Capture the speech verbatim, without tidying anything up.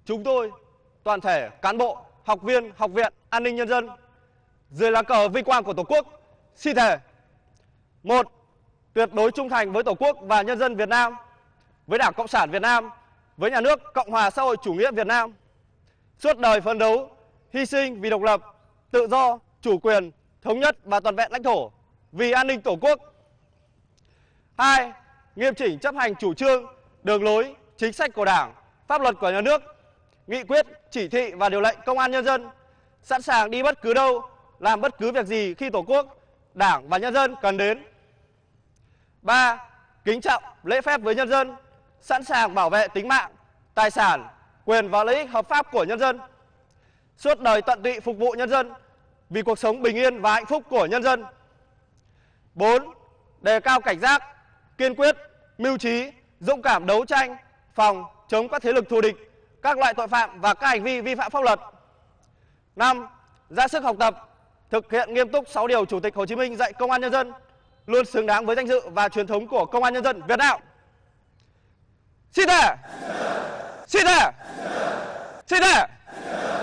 chúng tôi, toàn thể cán bộ, học viên Học viện An ninh Nhân dân dưới lá cờ vinh quang của Tổ quốc xin thề: một, tuyệt đối trung thành với Tổ quốc và nhân dân Việt Nam, với Đảng Cộng sản Việt Nam, với Nhà nước Cộng hòa xã hội chủ nghĩa Việt Nam, suốt đời phấn đấu, hy sinh vì độc lập, tự do, chủ quyền, thống nhất và toàn vẹn lãnh thổ, vì an ninh Tổ quốc. Hai, nghiêm chỉnh chấp hành chủ trương, đường lối, chính sách của Đảng, pháp luật của Nhà nước, nghị quyết, chỉ thị và điều lệnh Công an Nhân dân, sẵn sàng đi bất cứ đâu, làm bất cứ việc gì khi Tổ quốc, Đảng và nhân dân cần đến. Ba, kính trọng, lễ phép với nhân dân, sẵn sàng bảo vệ tính mạng, tài sản, quyền và lợi ích hợp pháp của nhân dân, suốt đời tận tụy phục vụ nhân dân vì cuộc sống bình yên và hạnh phúc của nhân dân. Bốn, đề cao cảnh giác, kiên quyết, mưu trí, dũng cảm đấu tranh, phòng chống các thế lực thù địch, các loại tội phạm và các hành vi vi phạm pháp luật. Năm, ra sức học tập, thực hiện nghiêm túc sáu điều Chủ tịch Hồ Chí Minh dạy Công an Nhân dân, luôn xứng đáng với danh dự và truyền thống của Công an Nhân dân Việt Nam. Xin thề! Xin thề! Xin thề!